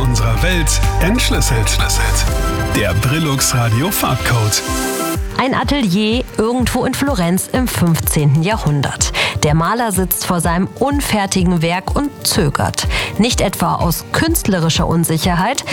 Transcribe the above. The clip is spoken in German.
unserer Welt entschlüsselt. Der Brillux Radio Farbcode. Ein Atelier irgendwo in Florenz im 15. Jahrhundert. Der Maler sitzt vor seinem unfertigen Werk und zögert. Nicht etwa aus künstlerischer Unsicherheit,